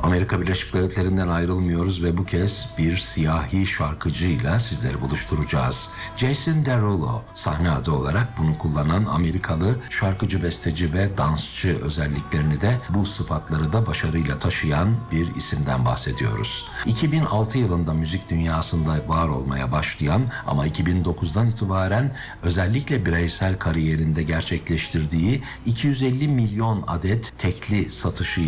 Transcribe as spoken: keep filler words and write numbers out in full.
Amerika Birleşik Devletleri'nden ayrılmıyoruz ve bu kez bir siyahi şarkıcıyla sizleri buluşturacağız. Jason Derulo, sahne adı olarak bunu kullanan Amerikalı şarkıcı, besteci ve dansçı özelliklerini de bu sıfatları da başarıyla taşıyan bir isimden bahsediyoruz. iki bin altı yılında müzik dünyasında var olmaya başlayan ama iki bin dokuzdan itibaren özellikle bireysel kariyerinde gerçekleştirdiği iki yüz elli milyon adet tekli satışıyla